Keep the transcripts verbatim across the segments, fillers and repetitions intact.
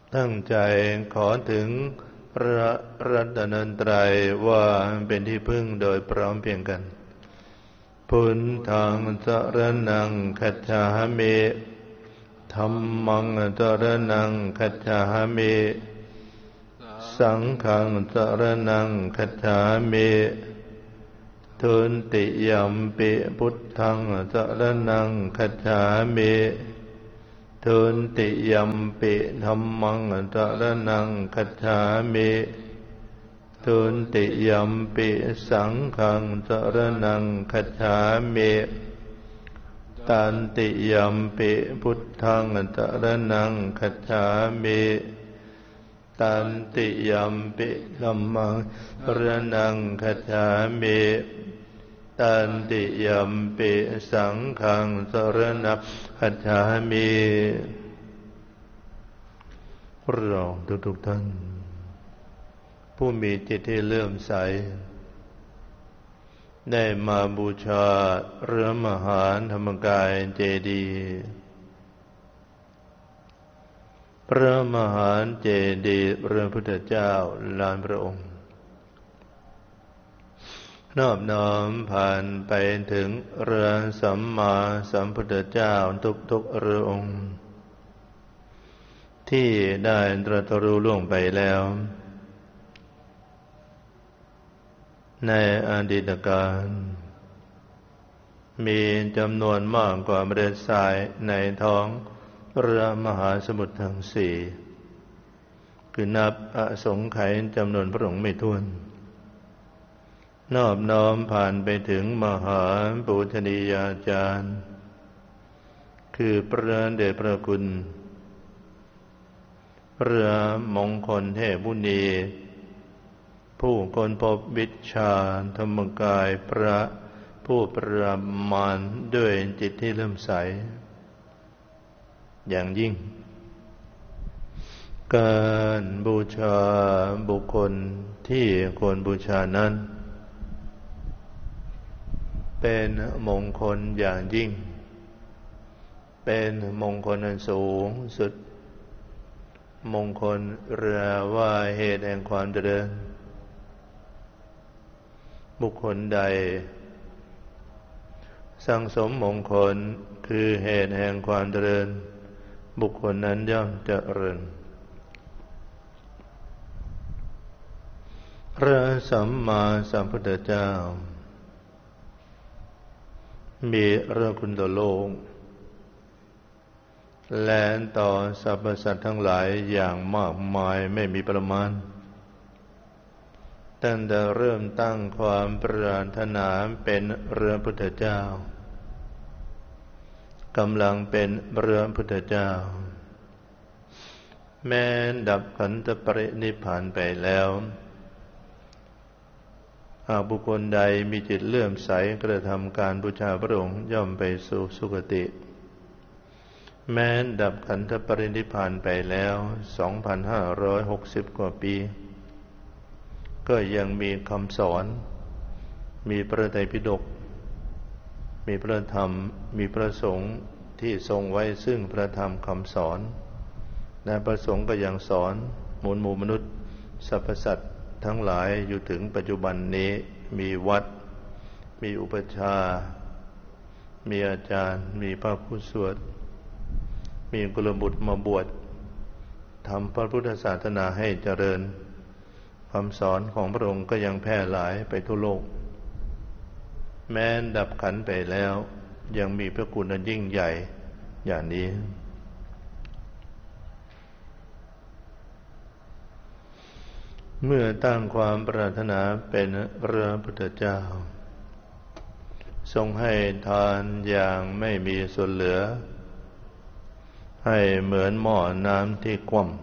ตั้งใจขอถึงพระรัตนตรัยว่าเป็นที่พึ่งโดยพร้อมเพรียงกันพุทธังสรณังคัจฉามิธัมมังสรณังคัจฉามิสังฆังสรณังคัจฉามิทุติยัมปิพุทธังสรณังคัจฉามิทุติยัมปิธัมมังสรณังคัจฉามิทุติยัมปิสังฆังสรณังคัจฉามิตันติยัมปิพุทธังสรณังคัจฉามิตันติยัมปิธัมมังสรณังคัจฉามิตันติยัมปิสังฆังสรณังคัจฉามิเราทุกๆท่านผู้มีจิตที่เลื่อมใสได้มาบูชาเรือมหาธรรมกายเจดีย์พระมหาเจดีย์พระพุทธเจ้าลานพระองค์นอบน้อมผ่านไปถึงเรือสัมมาสัมพุทธเจ้าทุกๆพระองค์ที่ได้ตรัสรู้ล่วงไปแล้วในอดีตการมีจำนวนมากกว่าเมล็ดทรายในท้องเรือมหาสมุทรทั้งสี่คือนับอสงไขยจำนวนพระองค์ไม่ถ้วนนอบน้อมผ่านไปถึงมหาปูชนียาจารย์คือพระเดชพระคุณพระมงคลเทพมุนีผู้ค้นพบวิชาธรรมกายพระผู้ประมาณด้วยจิตที่เลื่อมใสอย่างยิ่งการบูชาบุคคลที่ควรบูชานั้นเป็นมงคลอย่างยิ่งเป็นมงคลอันสูงสุดมงคลเรียกว่าเหตุแห่งความเจริญบุคคลใดสั่งสมมงคลคือเหตุแห่งความเจริญบุคคลนั้นย่อมเจริญพระสัมมาสัมพุทธเจ้ามีพระคุณต่อโลกและต่อสรรพสัตว์ทั้งหลายอย่างมากมายไม่มีประมาณตั้งแต่เริ่มตั้งความปรารถนาเป็นพระพุทธเจ้ากำลังเป็นพระพุทธเจ้าแม้ดับขันธปรินิพพานไปแล้วหากบุคคลใดมีจิตเลื่อมใสกระทำการบูชาพระองค์ย่อมไปสู่สุคติแม้ดับขันธปรินิพพานไปแล้ว สองพันห้าร้อยหกสิบ กว่าปีก็ยังมีคำสอนมีพระไตรปิฎกมีพระธรรมมีพระสงฆ์ที่ทรงไว้ซึ่งพระธรรมคำสอนและพระสงฆ์ก็ยังสอนหมู่หมู่มนุษย์สรรพสัตว์ทั้งหลายอยู่ถึงปัจจุบันนี้มีวัดมีอุปัชฌาย์มีอาจารย์มีพระผู้สวดมีกุลบุตรมาบวชทำพระพุทธศาสนาให้เจริญคำสอนของพระองค์ก็ยังแพร่หลายไปทั่วโลกแม้ดับขันธ์ไปแล้วยังมีพระคุณอันยิ่งใหญ่อย่างนี้เมื่อตั้งความปรารถนาเป็นพระพุทธเจ้าทรงให้ทานอย่างไม่มีส่วนเหลือให้เหมือนหม้อน้ำที่คว่ำ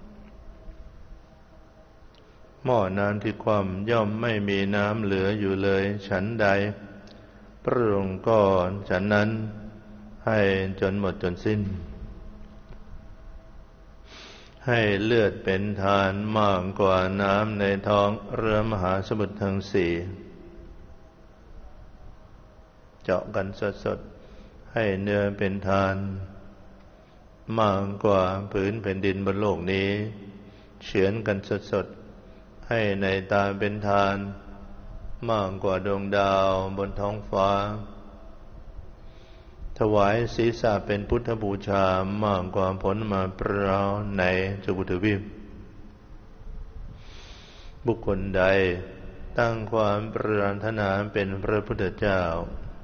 หม้อน้ำที่คว่ำย่อมไม่มีน้ำเหลืออยู่เลยฉันใดพระองค์ก็ฉันนั้นให้จนหมดจนสิ้นให้เลือดเป็นทานมากกว่าน้ำในท้องเรือมหาสมุทรทั้งสี่เจาะกันสดๆให้เนื้อเป็นทานมากกว่าผืนแผ่นดินบนโลกนี้เฉือนกันสดๆให้ในตาเป็นทานมากกว่าดวงดาวบนท้องฟ้าถวายศีรษะเป็นพุทธบูชามากกว่าผลมะพร้าวในจุบุทวีปบุคคลใดตั้งความปรารถนาเป็นพระพุทธเจ้า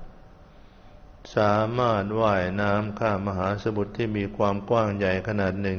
สามารถว่ายน้ำข้ามมหาสมุทรที่มีความกว้างใหญ่ขนาดหนึ่ง